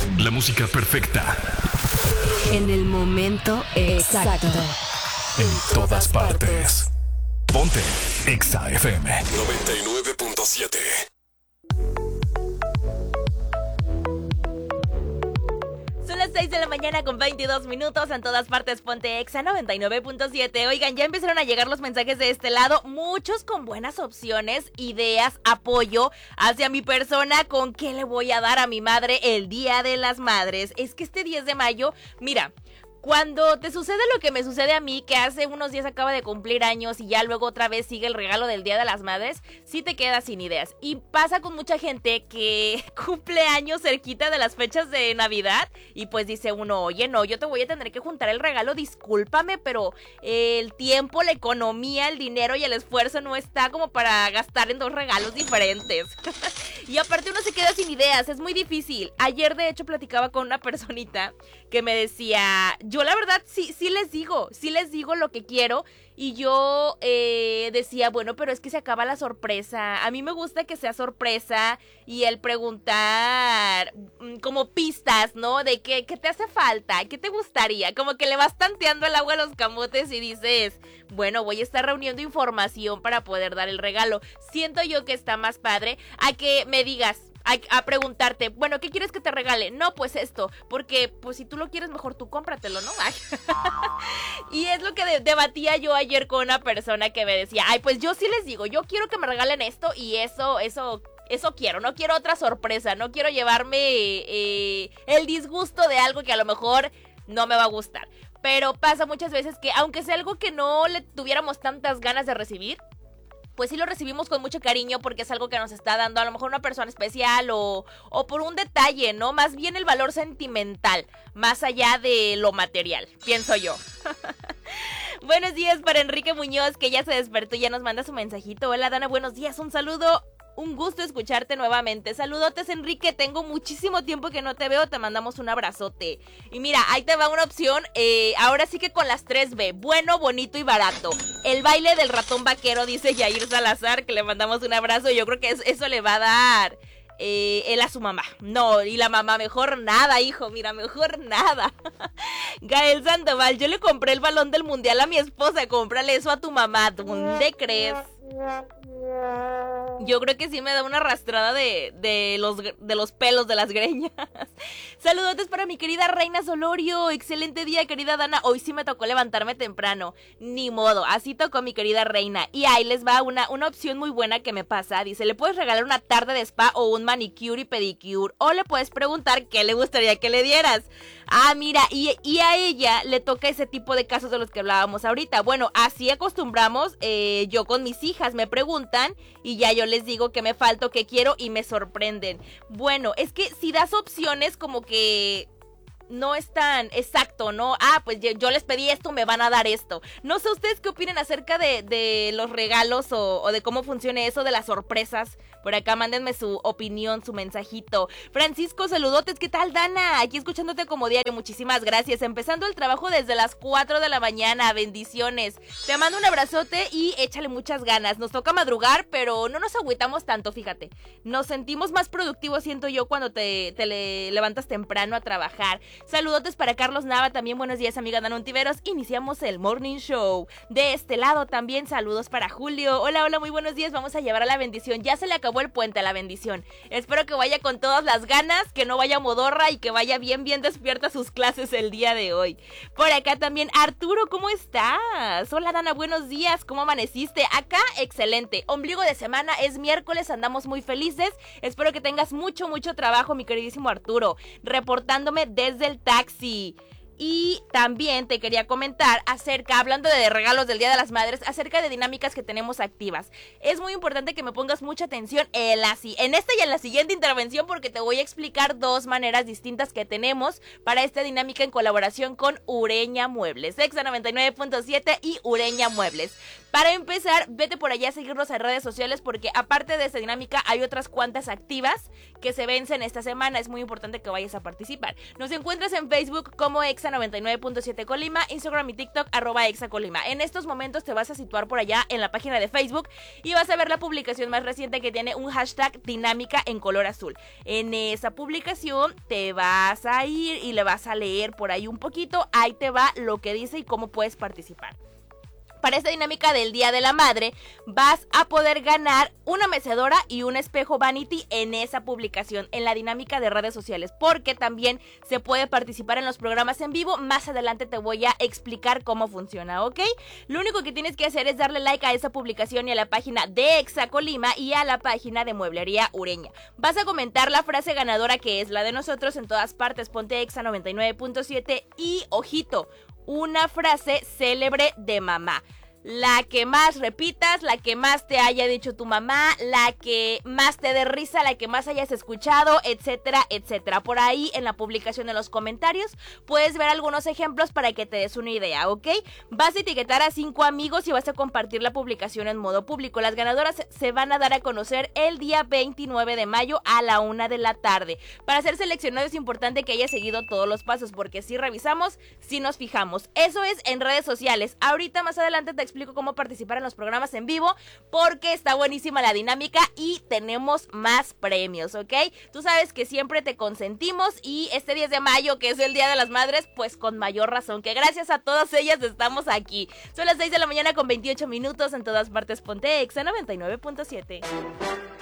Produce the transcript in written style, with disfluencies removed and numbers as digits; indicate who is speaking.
Speaker 1: La música perfecta.
Speaker 2: En el momento exacto.
Speaker 1: En todas partes. Ponte Exa FM
Speaker 3: 99.7.
Speaker 4: Son las 6 de la mañana con 22 minutos. En todas partes ponte Exa 99.7. Oigan, ya empezaron a llegar los mensajes de este lado. Muchos con buenas opciones, ideas, apoyo hacia mi persona. ¿Con qué le voy a dar a mi madre el Día de las Madres? Es que este 10 de mayo, mira, cuando te sucede lo que me sucede a mí, que hace unos días acaba de cumplir años y ya luego otra vez sigue el regalo del Día de las Madres, sí te quedas sin ideas. Y pasa con mucha gente que cumple años cerquita de las fechas de Navidad y pues dice uno, oye, no, yo te voy a tener que juntar el regalo, discúlpame, pero el tiempo, la economía, el dinero y el esfuerzo no está como para gastar en dos regalos diferentes. Y aparte uno se queda sin ideas, es muy difícil. Ayer de hecho platicaba con una personita que me decía, yo la verdad sí les digo lo que quiero. Y yo decía, bueno, pero es que se acaba la sorpresa. A mí me gusta que sea sorpresa y el preguntar como pistas, ¿no? De qué te hace falta, qué te gustaría. Como que le vas tanteando el agua a los camotes y dices, bueno, voy a estar reuniendo información para poder dar el regalo. Siento yo que está más padre a que me digas, a preguntarte, bueno, ¿qué quieres que te regale? No, pues esto, porque pues si tú lo quieres mejor tú cómpratelo, ¿no? Y es lo que debatía yo ayer con una persona que me decía, ay, pues yo sí les digo, yo quiero que me regalen esto y eso quiero, no quiero otra sorpresa, no quiero llevarme el disgusto de algo que a lo mejor no me va a gustar. Pero pasa muchas veces que aunque sea algo que no le tuviéramos tantas ganas de recibir, pues sí lo recibimos con mucho cariño porque es algo que nos está dando a lo mejor una persona especial o por un detalle, ¿no? Más bien el valor sentimental, más allá de lo material, pienso yo. Buenos días para Enrique Muñoz, que ya se despertó y ya nos manda su mensajito. Hola Dana, buenos días, un saludo. Un gusto escucharte nuevamente. Saludotes, Enrique. Tengo muchísimo tiempo que no te veo. Te mandamos un abrazote. Y mira, ahí te va una opción. Ahora sí que con las 3B. Bueno, bonito y barato. El baile del ratón vaquero, dice Yair Salazar, que le mandamos un abrazo. Yo creo que eso le va a dar él a su mamá. No, y la mamá, mejor nada, hijo. Mira, mejor nada. Gael Sandoval, yo le compré el balón del mundial a mi esposa. Cómprale eso a tu mamá. ¿Dónde crees? Yo creo que sí me da una arrastrada de los pelos de las greñas. Saludotes para mi querida Reina Solorio. Excelente día, querida Dana. Hoy sí me tocó levantarme temprano. Ni modo, así tocó mi querida Reina. Y ahí les va una opción muy buena que me pasa. Dice, le puedes regalar una tarde de spa o un manicure y pedicure. O le puedes preguntar qué le gustaría que le dieras. Ah, mira, y a ella le toca ese tipo de casos de los que hablábamos ahorita. Bueno, así acostumbramos yo con mis hijas. Me preguntan y ya yo les digo que me falta, que quiero y me sorprenden. Bueno, es que si das opciones como que no es tan exacto, ¿no? Ah, pues yo les pedí esto, me van a dar esto. No sé ustedes qué opinen acerca de los regalos o de cómo funciona eso de las sorpresas. Por acá mándenme su opinión, su mensajito. Francisco, saludotes, ¿qué tal, Dana? Aquí escuchándote como diario, muchísimas gracias. Empezando el trabajo desde las 4 de la mañana, bendiciones. Te mando un abrazote y échale muchas ganas. Nos toca madrugar, pero no nos agüitamos tanto, fíjate. Nos sentimos más productivos, siento yo, cuando te levantas temprano a trabajar. Saludotes para Carlos Nava, también buenos días, amiga Dana Ontiveros. Iniciamos el Morning Show. De este lado también saludos para Julio. Hola, hola, muy buenos días, vamos a llevar a la bendición. Ya se le acabó el puente a la bendición. Espero que vaya con todas las ganas, que no vaya modorra y que vaya bien despierta a sus clases el día de hoy. Por acá también Arturo, ¿cómo estás? Hola Dana, buenos días, ¿cómo amaneciste? Acá, excelente. Ombligo de semana, es miércoles, andamos muy felices. Espero que tengas mucho trabajo, mi queridísimo Arturo. Reportándome desde el taxi. Y también te quería comentar hablando de regalos del Día de las Madres, acerca de dinámicas que tenemos activas. Es muy importante que me pongas mucha atención en esta y en la siguiente intervención, porque te voy a explicar dos maneras distintas que tenemos para esta dinámica en colaboración con Ureña Muebles, Exa 99.7 y Ureña Muebles. Para empezar, vete por allá a seguirnos en redes sociales, porque aparte de esta dinámica hay otras cuantas activas que se vencen esta semana. Es muy importante que vayas a participar. Nos encuentras en Facebook como Exa Exa99.7 Colima, Instagram y TikTok @ExaColima. En estos momentos te vas a situar por allá en la página de Facebook y vas a ver la publicación más reciente que tiene un hashtag dinámica en color azul. En esa publicación te vas a ir y le vas a leer por ahí un poquito, ahí te va lo que dice y cómo puedes participar. Para esta dinámica del Día de la Madre vas a poder ganar una mecedora y un espejo Vanity en esa publicación, en la dinámica de redes sociales, porque también se puede participar en los programas en vivo. Más adelante te voy a explicar cómo funciona, ¿ok? Lo único que tienes que hacer es darle like a esa publicación y a la página de Exa Colima y a la página de Mueblería Ureña. Vas a comentar la frase ganadora, que es la de nosotros en todas partes, ponte Exa 99.7 y, ojito, una frase célebre de mamá. La que más repitas, la que más te haya dicho tu mamá, la que más te dé risa, la que más hayas escuchado, etcétera, etcétera. Por ahí en la publicación, en los comentarios, puedes ver algunos ejemplos para que te des una idea, ¿ok? Vas a etiquetar a 5 amigos y vas a compartir la publicación en modo público. Las ganadoras se van a dar a conocer el día 29 de mayo a la 1 de la tarde. Para ser seleccionado es importante que hayas seguido todos los pasos, porque si revisamos, si nos fijamos. Eso es en redes sociales. Ahorita más adelante te explico cómo participar en los programas en vivo, porque está buenísima la dinámica y tenemos más premios, ¿ok? Tú sabes que siempre te consentimos y este 10 de mayo, que es el Día de las Madres, pues con mayor razón, que gracias a todas ellas estamos aquí. Son las 6 de la mañana con 28 minutos, en todas partes ponte Exa 99.7.